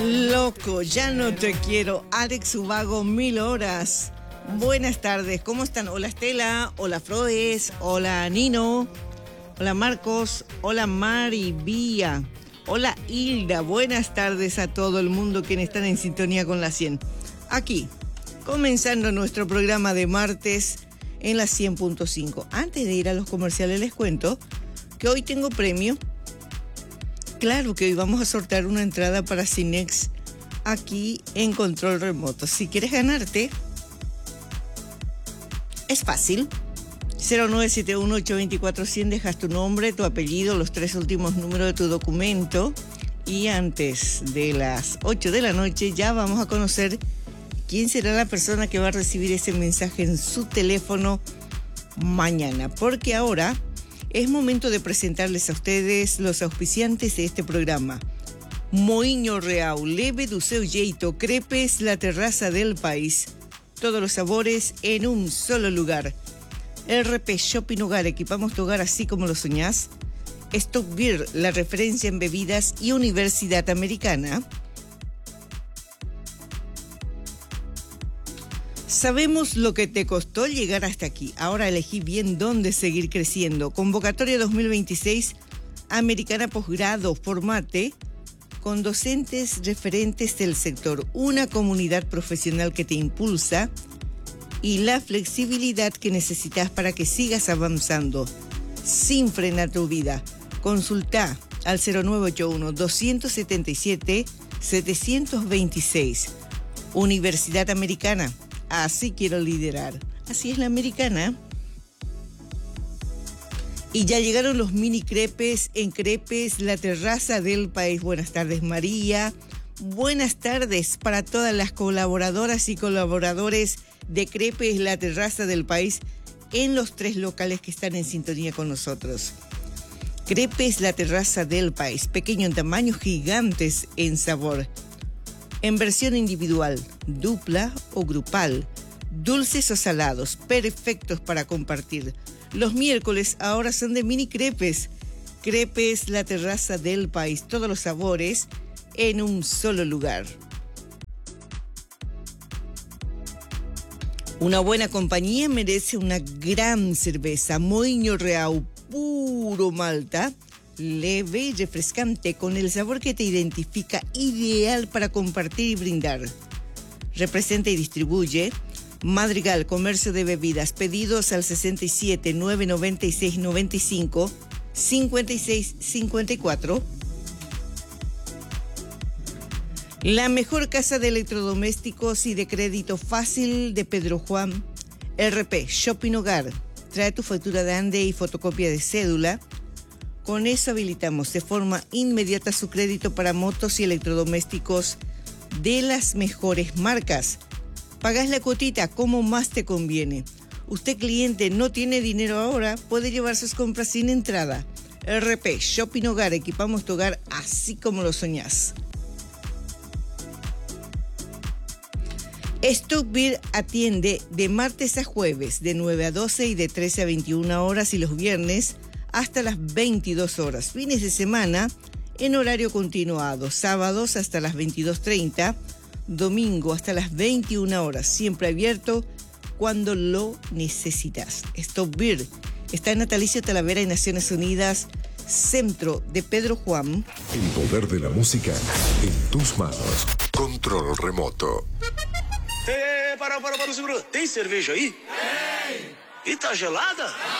Loco, ya no te quiero. Alex Ubago, 1000 horas. Buenas tardes, ¿cómo están? Hola Estela, hola Froes, hola Nino, hola Marcos, hola Mari, Vía, hola Hilda. Buenas tardes a todo el mundo quienes están en sintonía con la 100. Aquí, comenzando nuestro programa de martes en la 100.5. Antes de ir a los comerciales les cuento que hoy tengo premio. Claro que hoy vamos a sortear una entrada para Cinex aquí en Control Remoto. Si quieres ganarte, es fácil. 0971-824-100, dejas tu nombre, tu apellido, los 3 últimos números de tu documento. Y antes de las 8 de la noche ya vamos a conocer quién será la persona que va a recibir ese mensaje en su teléfono mañana. Porque ahora es momento de presentarles a ustedes los auspiciantes de este programa. Moinho Real, Leve do seu jeito, Crepes, la terraza del país. Todos los sabores en un solo lugar. RP Shopping Hogar, equipamos tu hogar así como lo soñás. Stock Beer, la referencia en bebidas, y Universidad Americana. Sabemos lo que te costó llegar hasta aquí. Ahora elegí bien dónde seguir creciendo. Convocatoria 2026, Americana Posgrado, formate con docentes referentes del sector, una comunidad profesional que te impulsa y la flexibilidad que necesitas para que sigas avanzando sin frenar tu vida. Consulta al 0981-277-726. Universidad Americana. Así quiero liderar. Así es la americana. Y ya llegaron los mini crepes en Crepes, la terraza del país. Buenas tardes, María. Buenas tardes para todas las colaboradoras y colaboradores de Crepes, la terraza del país, en los 3 locales que están en sintonía con nosotros. Crepes, la terraza del país. Pequeño en tamaño, gigantes en sabor. En versión individual, dupla o grupal, dulces o salados, perfectos para compartir. Los miércoles ahora son de mini crepes. Crepes, la terraza del país, todos los sabores en un solo lugar. Una buena compañía merece una gran cerveza. Moinho Real, puro malta, leve y refrescante, con el sabor que te identifica, ideal para compartir y brindar. Representa y distribuye Madrigal, comercio de bebidas. Pedidos al 67 996 95 56 54. La mejor casa de electrodomésticos y de crédito fácil de Pedro Juan. RP Shopping Hogar. Trae tu factura de ANDE y fotocopia de cédula. Con eso habilitamos de forma inmediata su crédito para motos y electrodomésticos de las mejores marcas. Pagás la cuotita como más te conviene. Usted, cliente, no tiene dinero ahora, puede llevar sus compras sin entrada. RP Shopping Hogar, equipamos tu hogar así como lo soñás. Stock Beer atiende de martes a jueves, de 9 a 12 y de 13 a 21 horas, y los viernes hasta las 22 horas. Fines de semana en horario continuado, sábados hasta las 22:30, domingo hasta las 21 horas, siempre abierto cuando lo necesitas. Stock Beer está en Natalicio Talavera y Naciones Unidas, centro de Pedro Juan. El poder de la música en tus manos. Control Remoto. Para, segura. Tem cerveja aí? Tem. E tá gelada?